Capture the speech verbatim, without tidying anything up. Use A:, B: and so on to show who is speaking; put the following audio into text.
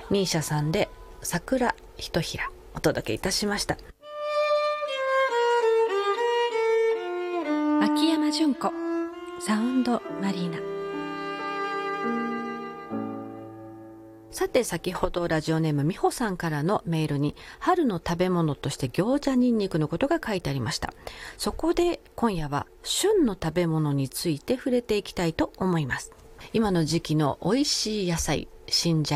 A: ミーシャさんで桜ひとひらお届けいたしました。秋山純子サウンドマリーナ。さて、先ほどラジオネームみほさんからのメールに春の食べ物として餃子ニンニクのことが書いてありました。そこで今夜は旬の食べ物について触れていきたいと思います。今の時期の美味しい野菜、新じゃ